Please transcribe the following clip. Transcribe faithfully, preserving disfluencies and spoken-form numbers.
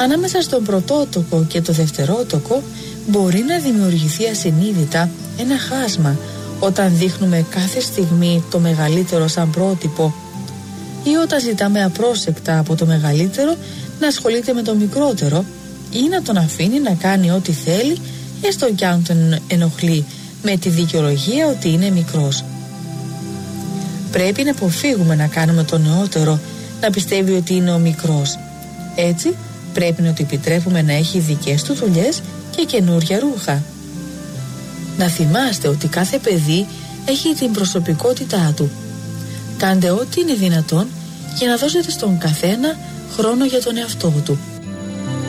Ανάμεσα στον πρωτότοκο και το δευτερότοκο μπορεί να δημιουργηθεί ασυνείδητα ένα χάσμα όταν δείχνουμε κάθε στιγμή το μεγαλύτερο σαν πρότυπο ή όταν ζητάμε απρόσεκτα από το μεγαλύτερο να ασχολείται με το μικρότερο ή να τον αφήνει να κάνει ό,τι θέλει, έστω κι αν τον ενοχλεί, με τη δικαιολογία ότι είναι μικρός. Πρέπει να αποφύγουμε να κάνουμε τον νεότερο να πιστεύει ότι είναι ο μικρός. Έτσι πρέπει να του επιτρέπουμε να έχει δικές του δουλειές και καινούρια ρούχα. Να θυμάστε ότι κάθε παιδί έχει την προσωπικότητά του. Κάντε ό,τι είναι δυνατόν για να δώσετε στον καθένα χρόνο για τον εαυτό του.